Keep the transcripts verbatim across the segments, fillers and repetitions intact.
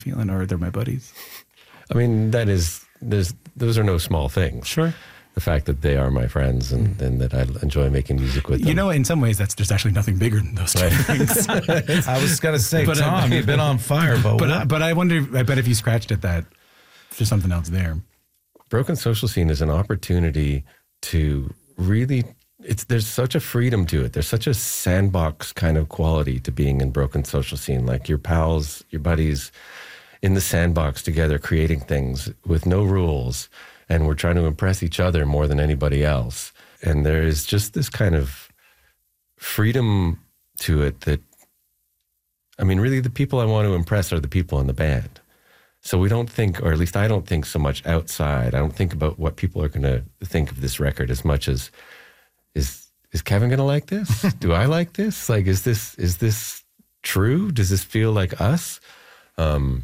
feeling, or they're my buddies. I mean, that is, there's, those are no small things. Sure. The fact that they are my friends and, mm. and that I enjoy making music with them. You know, in some ways, that's there's actually nothing bigger than those two right. things. I was going to say, but, Tom, uh, you've been on fire, but but, what? I, but I wonder, I bet if you scratched at that, there's something else there. Broken Social Scene is an opportunity to really, it's there's such a freedom to it. There's such a sandbox kind of quality to being in Broken Social Scene, like your pals, your buddies in the sandbox together, creating things with no rules. And we're trying to impress each other more than anybody else. And there is just this kind of freedom to it that, I mean, really the people I want to impress are the people in the band. So we don't think, or at least I don't think so much outside. I don't think about what people are going to think of this record as much as, is is Kevin going to like this? Do I like this? Like, is this is this true? Does this feel like us? Um,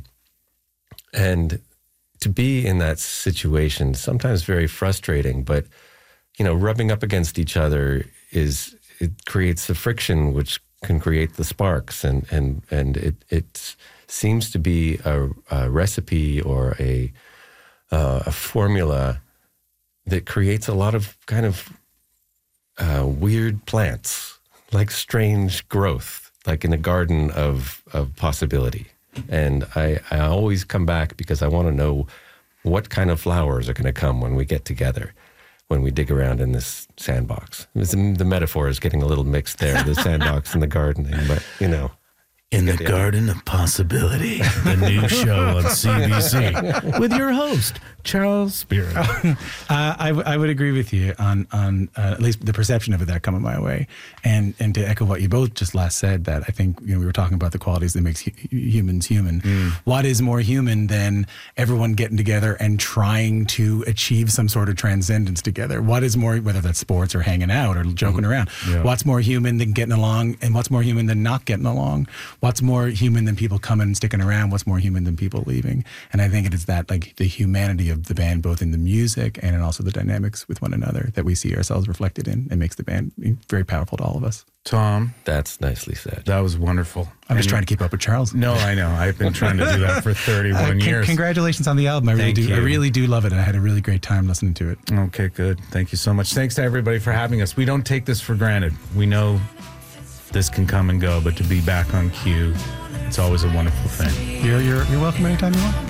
and to be in that situation, sometimes very frustrating, but, you know, rubbing up against each other is, it creates the friction, which can create the sparks. And, and, and it, it seems to be a, a recipe or a, uh, a formula that creates a lot of kind of uh, weird plants, like strange growth, like in a garden of, of possibility. And I, I always come back because I want to know what kind of flowers are going to come when we get together, when we dig around in this sandbox. The metaphor is getting a little mixed there, the sandbox and the gardening, but, you know. In the Garden of Possibility, the new show on C B C with your host, Charles Spiro. uh, I, w- I would agree with you on on uh, at least the perception of it that coming my way, and and to echo what you both just last said, that I think, you know, we were talking about the qualities that makes hu- humans human. Mm. What is more human than everyone getting together and trying to achieve some sort of transcendence together? What is more, whether that's sports or hanging out or joking mm. around? Yeah. What's more human than getting along, and what's more human than not getting along? What's more human than people coming and sticking around? What's more human than people leaving? And I think it is that, like, the humanity of the band, both in the music and in also the dynamics with one another, that we see ourselves reflected in, and makes the band very powerful to all of us. Tom, that's nicely said. That was wonderful. I'm just and trying to keep up with Charles. No, I know. I've been trying to do that for thirty-one uh, c- years. Congratulations on the album. I really Thank do. you. I really do love it, and I had a really great time listening to it. Okay, good. Thank you so much. Thanks to everybody for having us. We don't take this for granted. We know this can come and go, but to be back on cue, it's always a wonderful thing. You're you're you're welcome anytime you want.